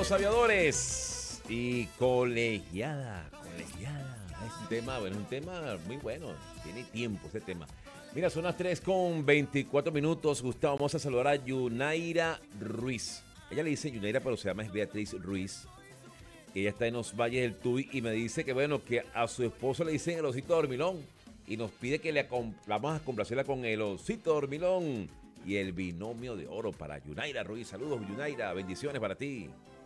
los aviadores y colegiada. Es un tema muy bueno. Tiene tiempo ese tema. Mira, son las 3:24. Gustavo, vamos a saludar a Yunaira Ruiz. Ella le dice Yunaira, pero se llama es Beatriz Ruiz. Ella está en los Valles del Tuy y me dice que bueno, que a su esposo le dicen el osito dormilón. Y nos pide que vamos a complacerla con el osito dormilón y el binomio de oro para Yunaira Ruiz. Saludos, Yunaira. Bendiciones para ti.